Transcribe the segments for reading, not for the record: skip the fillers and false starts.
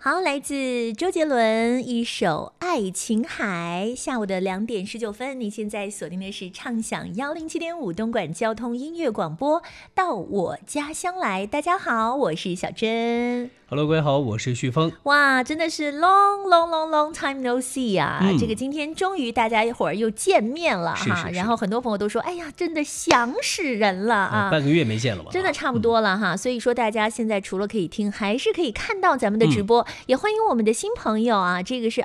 好，来自周杰伦一首《爱琴海》。下午的2点19分，你现在锁定的是畅享107.5东莞交通音乐广播，到我家乡来。大家好，我是小珍。 Hello， 各位好，我是旭峰。 哇，真的是 long time no see 啊！这个今天终于大家一会儿又见面了哈。然后很多朋友都说，哎呀，真的想死人了啊！ 半个月没见了吧？ 真的差不多了哈。所以说大家现在除了可以听，还是可以看到咱们的直播。也欢迎我们的新朋友啊，这个是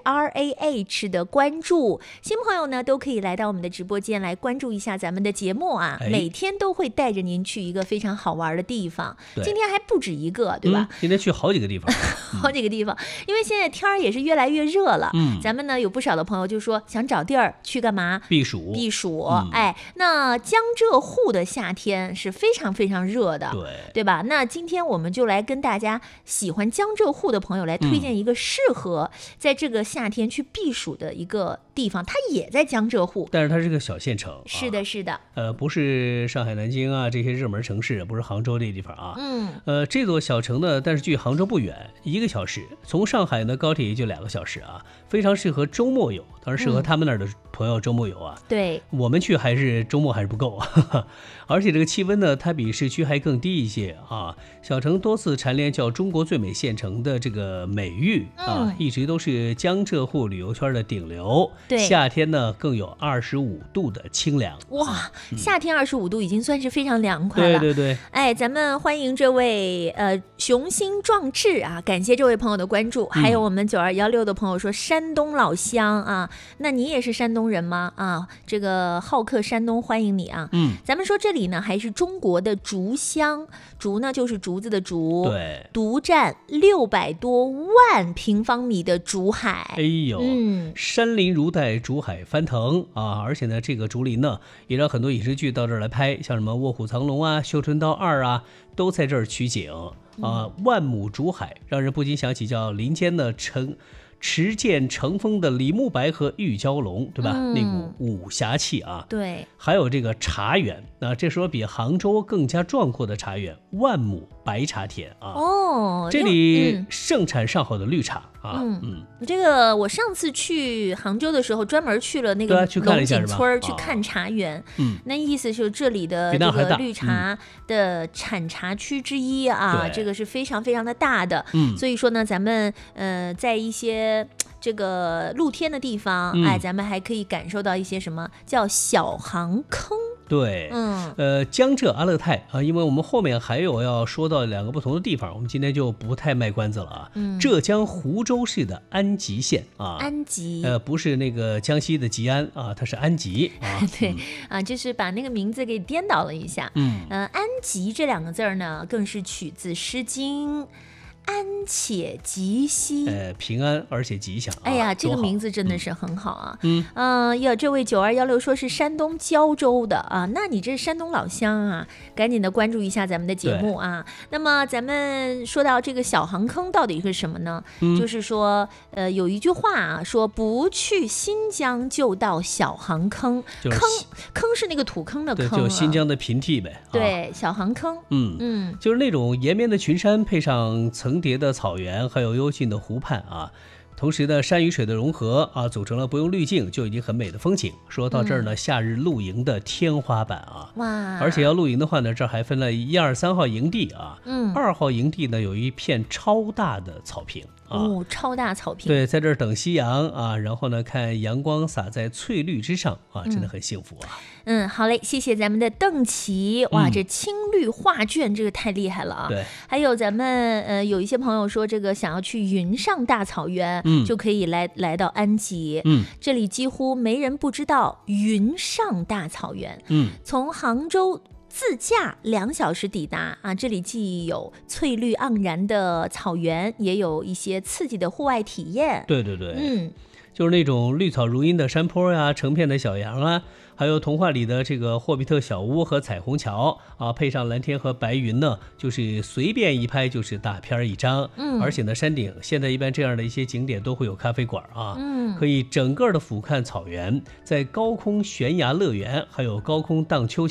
RAH 的关注，新朋友呢都可以来到我们的直播间来关注一下咱们的节目啊。每天都会带着您去一个非常好玩的地方，今天还不止一个，对吧？ 今天去好几个地方， 好几个地方，因为现在天儿也是越来越热了。咱们呢有不少的朋友就说想找地儿去干嘛？避暑。哎，那江浙沪的夏天是非常非常热的，对吧？那今天我们就来跟大家喜欢江浙沪的朋友来推荐一个适合在这个夏天去避暑的一个地方，它也在江浙沪， 但是它是个小县城。 是的，是的。 不是上海、南京啊这些热门城市，不是杭州这地方啊。这座小城呢，但是距杭州不远，1个小时。从上海呢，高铁也就2个小时啊，非常适合周末游。当然适合他们那儿的朋友周末游啊。 对， 我们去还是周末还是不够啊。而且这个气温呢，它比市区还更低一些啊。小城多次蝉联叫中国最美县城的这个美誉啊，一直都是江浙沪旅游圈的顶流。 对， 夏天呢更有25度的清凉。 哇，夏天25度已经算是非常凉快了。 对。 哎，咱们欢迎这位雄心壮志啊，感谢这位朋友的关注。还有我们9216的朋友说山东老乡啊，那你也是山东人吗？啊，这个好客山东欢迎你啊。咱们说这里呢还是中国的竹乡，竹呢就是竹子的竹， 对， 独占600多万平方米的竹海。 哎呦，山林如带，竹海翻腾啊！而且呢，这个竹林呢，也让很多影视剧到这儿来拍，像什么《卧虎藏龙》啊，《绣春刀2》啊，都在这儿取景啊。万亩竹海，让人不禁想起叫林间的持剑乘风的李慕白和玉娇龙，对吧？那股武侠气啊。 对， 还有这个茶园，那这时候比杭州更加壮阔的茶园，万亩白茶田啊。这里盛产上好的绿茶啊。 这个我上次去杭州的时候，专门去了那个龙井村去看茶园。那意思是这里的这个绿茶的产茶区之一啊，这个是非常非常的大的。所以说呢，咱们在一些这个露天的地方，哎，咱们还可以感受到一些什么叫小杭坑。 对，江浙阿勒泰啊，因为我们后面还有要说到2个不同的地方，我们今天就不太卖关子了啊。浙江湖州市的安吉县啊， 安吉， 不是那个江西的吉安啊，它是安吉啊。 对啊，就是把那个名字给颠倒了一下。安吉这2个字呢，更是取自《诗经》。安且吉兮， 平安而且吉祥。 哎呀，这个名字真的是很好啊。这位9216说是山东胶州的啊，那你这是山东老乡啊，赶紧的关注一下咱们的节目啊。那么咱们说到这个小杭坑到底是什么呢？就是说，有一句话啊，说不去新疆就到小杭坑，坑是那个土坑的坑， 就新疆的平替呗。 对，小杭坑， 就是那种延绵的群山配上层叠的草原，还有幽静的湖畔啊，同时呢，山与水的融合啊，组成了不用滤镜就已经很美的风景。说到这儿呢，夏日露营的天花板啊， 哇！ 而且要露营的话呢，这儿还分了1、2、3号营地啊。2号营地呢有一片超大的草坪。 超大草坪。 对，在这儿等夕阳啊，然后呢，看阳光洒在翠绿之上啊，真的很幸福啊。 好嘞，谢谢咱们的邓琦。哇，这青绿画卷这个太厉害了啊。 对， 还有咱们有一些朋友说这个想要去云上大草原，就可以来到安吉。这里几乎没人不知道云上大草原。从杭州自驾2小时抵达啊！这里既有翠绿盎然的草原，也有一些刺激的户外体验。 对，就是那种绿草如茵的山坡呀，成片的小羊啊，还有童话里的这个霍比特小屋和彩虹桥啊，配上蓝天和白云呢，就是随便一拍就是大片一张。而且呢，山顶现在一般这样的一些景点都会有咖啡馆啊，可以整个的俯瞰草原，在高空悬崖乐园，还有高空荡秋千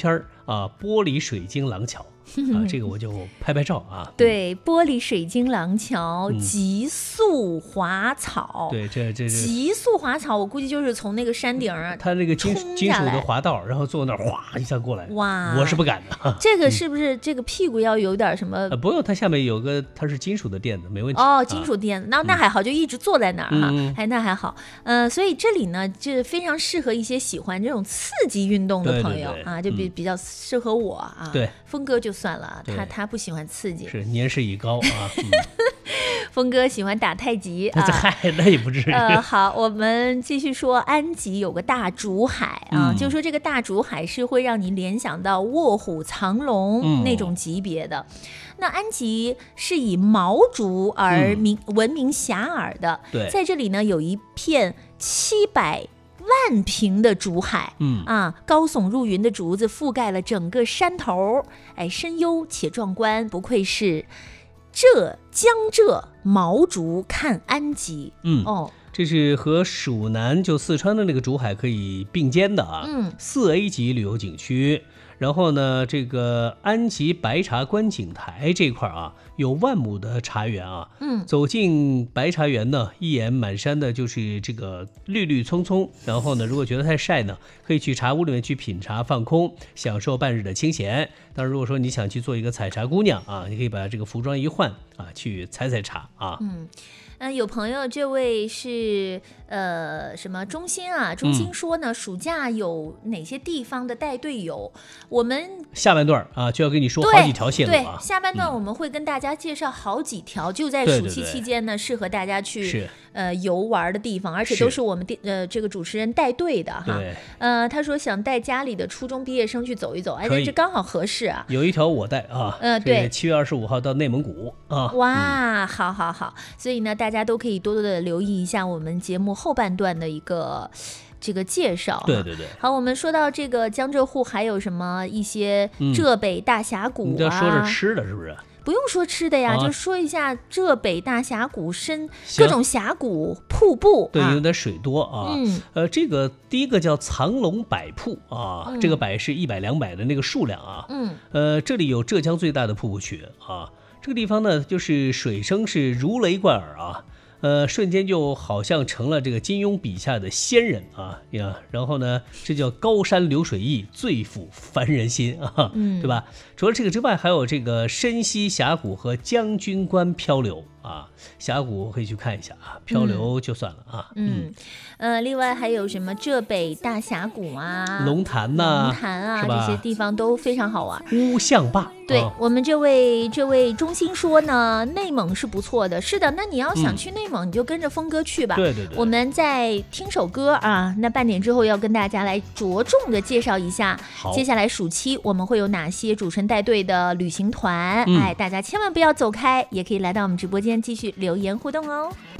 玻璃水晶廊桥。这个我就拍照啊。 对，玻璃水晶廊桥，极速滑草。 对，这极速滑草，我估计就是从那个山顶啊， 它那个金属的滑道，然后坐那儿哗一下过来。 哇， 我是不敢的。 这个是不是这个屁股要有点什么？ 不用，它下面有个它是金属的垫子，没问题。 金属垫子，那还好，就一直坐在那儿哈。那还好。所以这里呢，就非常适合一些喜欢这种刺激运动的朋友啊，就比较适合我啊。 对， 峰哥就算了，他不喜欢刺激， 是年事已高啊。 峰哥喜欢打太极啊， 那也不至于。 好，我们继续说，安吉有个大竹海啊，就说这个大竹海是会让你联想到卧虎藏龙那种级别的。那安吉是以毛竹而闻名遐迩的。 对， 在这里呢，有一片700万坪的竹海，高耸入云的竹子覆盖了整个山头，深幽且壮观，不愧是江浙毛竹看安吉。 这是和蜀南就四川的那个竹海可以并肩的啊，4A 级旅游景区。然后呢，这个安吉白茶观景台这块啊，有万亩的茶园啊。走进白茶园呢，一眼满山的就是这个绿绿葱葱。然后呢，如果觉得太晒呢，可以去茶屋里面去品茶放空，享受半日的清闲。当然，如果说你想去做一个采茶姑娘啊，你可以把这个服装一换啊，去采茶啊。 有朋友，这位是什么中心啊？中心说呢，暑假有哪些地方的带队游？我们下半段啊就要跟你说好几条线路啊。 对，下半段我们会跟大家介绍好几条，就在暑期期间呢，适合大家去游玩的地方，而且都是我们这个主持人带队的哈。他说想带家里的初中毕业生去走一走，这刚好合适啊。 有一条我带啊，对，7月25号到内蒙古啊。 哇，好，所以呢，大家都可以多多的留意一下我们节目后半段的一个这个介绍。 对。 好，我们说到这个江浙沪还有什么一些浙北大峡谷啊？ 你要说着吃的是不是？ 不用说吃的呀，就说一下浙北大峡谷各种峡谷瀑布。 对，有点水多啊。这个第一个叫藏龙百瀑啊，这个百是100、200的那个数量啊。这里有浙江最大的瀑布群啊。这个地方呢，就是水声是如雷贯耳啊。瞬间就好像成了这个金庸笔下的仙人啊呀，然后呢，这叫高山流水驿，最抚凡人心啊，对吧？除了这个之外，还有这个深溪峡谷和将军关漂流啊，峡谷可以去看一下啊，漂流就算了啊。 另外还有什么浙北大峡谷啊、 龙潭呐、 这些地方都非常好玩。 乌象坝， 对我们这位中心说呢，内蒙是不错的。是的，那你要想去内蒙，你就跟着峰哥去吧。 对。 我们再听首歌啊，那半点之后要跟大家来着重的介绍一下，接下来暑期我们会有哪些主持人带队的旅行团。大家千万不要走开，也可以来到我们直播间继续留言互动哦。